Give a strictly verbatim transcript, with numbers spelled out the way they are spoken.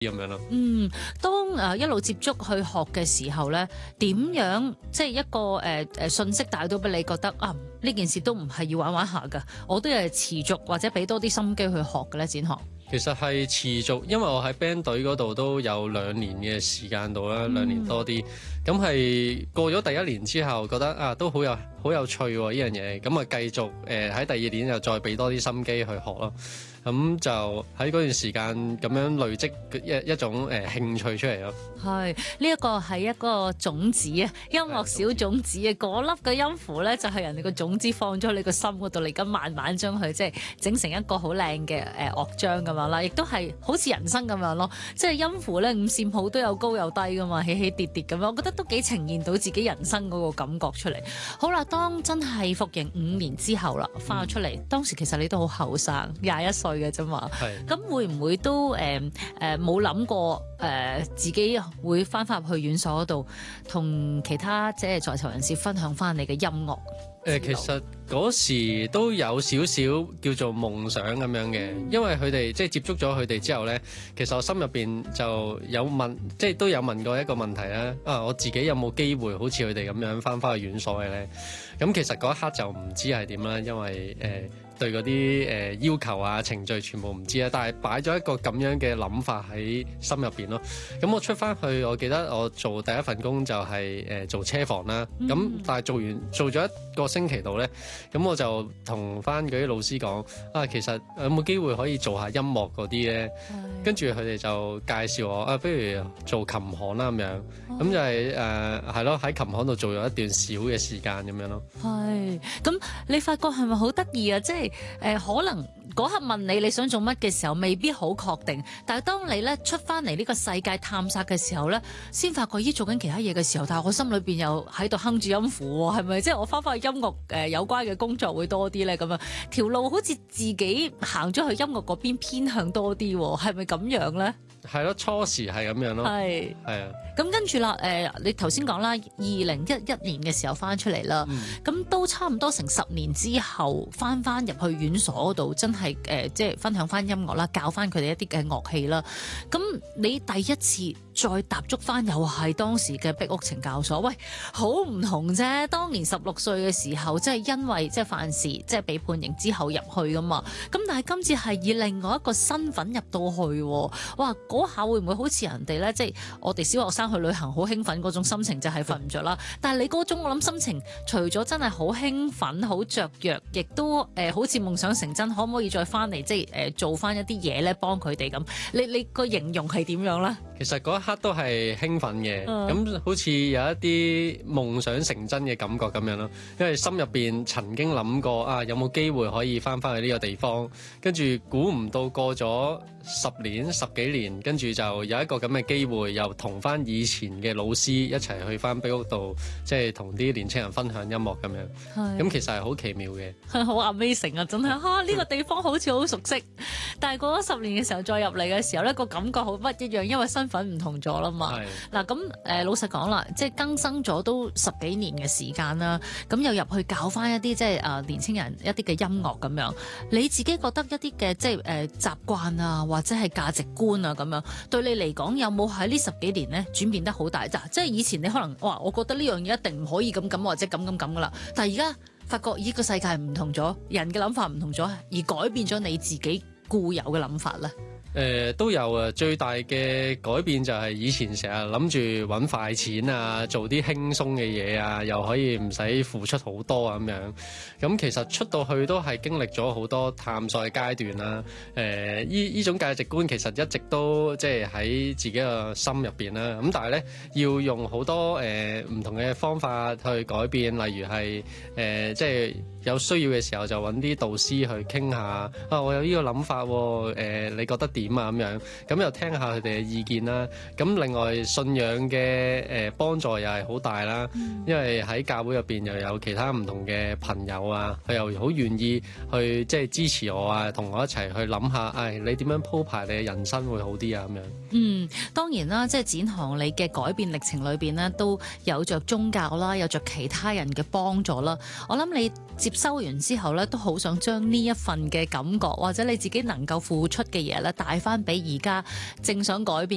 咁樣咯。 嗯，當誒一路接觸去學嘅時候咧，點樣即係一個誒誒信息帶到俾你覺得啊呢件事都唔係要玩玩下㗎，我都係持續或者俾多啲心機去學嘅咧，展航。 其實係持續，因為我喺 band 隊嗰度都有兩年嘅時間度啦，兩年多啲。咁係過咗第一年之後，覺得啊都好有好有趣喎呢樣嘢，咁啊繼續誒喺第二年又再俾多啲心機去學咯。咁就喺嗰段時間咁樣累積一一種誒、呃、興趣出嚟咯。 係呢一個係一個種子啊，音樂小種子啊，嗰粒嘅音符咧就係人哋個種子放咗你個心嗰度，你而家慢慢將佢即係整成一個好靚嘅誒樂章咁樣啦，亦都係好似人生咁樣咯。即係音符咧五線譜都有高有低噶嘛，起起跌跌咁樣，我覺得都幾呈現到自己人生嗰個感覺出嚟。好啦，當真係服刑五年之後啦，翻咗出嚟，嗯、當時其實你都好後生，廿一歲嘅啫嘛。係咁會唔會都誒誒冇諗過誒、呃、自己會翻返入去院所嗰度，同其他即係在囚人士分享翻你嘅音樂？誒、 呃，其實嗰時都有少少叫做夢想咁樣嘅，因為佢哋即係接觸咗佢哋之後咧，其實我心入邊就有問，即係都有問過一個問題啦。啊，我自己有冇機會好似佢哋咁樣翻返去院所嘅咧？咁其實嗰一刻就唔知係點啦，因為誒、呃、對嗰啲誒要求啊程序全部唔知啊，但係擺咗一個咁樣嘅諗法喺心入邊咯。咁我出翻去，我記得我做第一份工就係、是、誒、呃、做車房啦。咁、嗯、但係做完做咗一個星期度咧，咁我就同翻嗰啲老師講啊，其實有冇機會可以做下音樂嗰啲咧？跟住佢哋就介紹我啊，不如做琴行啦咁樣。咁、哦、就係誒係咯，喺琴行度做咗一段小嘅時間咁樣咯。 係，咁你發覺係咪好得意啊？即係誒、呃，可能嗰刻問你你想做乜嘅時候，未必好確定。但係當你咧出翻嚟呢個世界探索嘅時候咧，先發覺咦做緊其他嘢嘅時候，但係我心裏邊又喺度哼住音符喎，係咪？即係我翻返去音樂誒、呃、有關嘅工作會多啲咧？咁樣條路好似自己行咗去音樂嗰邊偏向多啲喎，係咪咁樣咧？ 係咯，初時係咁樣咯。係係啊。 咁跟住啦，誒、呃，你頭先講啦，二零一一年嘅時候翻出嚟啦，咁、嗯、都差唔多成十年之後翻翻入去院所嗰度，真係誒、呃，即係分享翻音樂啦，教翻佢哋一啲嘅樂器啦。咁你第一次再踏足翻，又係當時嘅壁屋懲教所，喂，好唔同啫。當年十六歲嘅時候，即係因為即係犯事，即係被判刑之後入去噶嘛。咁但係今次係以另外一個身份入到去，哇！嗰下會唔會好似人哋咧？即係我哋小學生去旅行好興奮嗰種心情，就係瞓唔着啦。但係你嗰種我諗心情，除咗真係好興奮、好雀躍，亦都誒、呃、好似夢想成真，可唔可以再翻嚟即係誒、呃、做翻一啲嘢咧，幫佢哋咁？你你個形容係點樣咧？ 其實嗰一刻都係興奮嘅，咁、嗯、好似有一啲夢想成真嘅感覺咁樣咯。因為心入邊曾經諗過啊，有冇機會可以翻返去呢個地方，跟住估唔到過咗十年、十幾年，跟住就有一個咁嘅機會，又同翻以前嘅老師一齊去翻壁屋度，即係同啲年青人分享音樂咁樣。咁其實係好奇妙嘅，係好 amazing 啊！真係嚇呢個地方好似好熟悉，但係過咗十年嘅時候再入嚟嘅時候咧，個感覺好不一樣，因為身份唔同咗啦嘛。嗱咁誒，老實講啦，即係更生咗都十幾年嘅時間啦，咁又入去教翻一啲即係誒年青人一啲嘅音樂咁樣，你自己覺得一啲嘅即係誒習慣啊，或者係價值觀啊咁樣，對你嚟講有冇喺呢十幾年咧轉變得好大？咋，即係以前你可能哇，我覺得呢樣嘢一定唔可以咁咁或者咁咁咁噶啦，但係而家發覺呢個世界唔同咗，人嘅諗法唔同咗，而改變咗你自己固有嘅諗法咧。 誒、呃、都有啊！最大嘅改變就係以前成日諗住揾快錢啊，做啲輕鬆嘅嘢啊，又可以唔使付出好多啊咁樣。咁其實出到去都係經歷咗好多探索嘅階段啦。誒、呃，依依種價值觀其實一直都即係喺自己個心入邊啦。咁但係咧，要用好多誒唔、呃、同嘅方法去改變，例如係誒、呃、即係有需要嘅時候就揾啲導師去傾下啊，我有呢個諗法喎、呃，你覺得點？點啊咁樣，咁又聽下佢哋嘅意見啦。咁另外信仰嘅誒幫助又係好大啦，嗯、因為喺教會入邊又有其他唔同嘅朋友啊，佢又好願意去即係支持我啊，同我一齊去諗下，誒、哎、你點樣鋪排你嘅人生會好啲啊咁樣。 嗯，當然啦，即係展航你嘅改變歷程裏邊呢，都有着宗教啦，有着其他人嘅幫助啦。我諗你接收完之後呢，都好想將呢一份嘅感覺，或者你自己能夠付出嘅嘢咧，帶翻俾而家正想改變